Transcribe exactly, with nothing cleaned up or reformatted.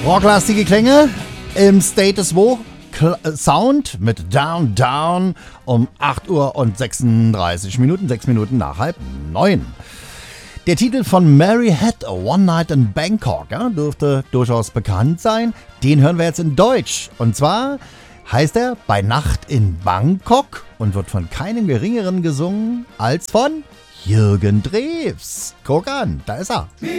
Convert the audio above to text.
Rocklastige Klänge im Status Quo Sound mit Down Down um acht Uhr und sechsunddreißig Minuten, sechs Minuten nach halb neun. Der Titel von Mary Had a One Night in Bangkok, ja, dürfte durchaus bekannt sein. Den hören wir jetzt in Deutsch. Und zwar heißt er Bei Nacht in Bangkok und wird von keinem Geringeren gesungen als von Jürgen Drews. Guck an, da ist er.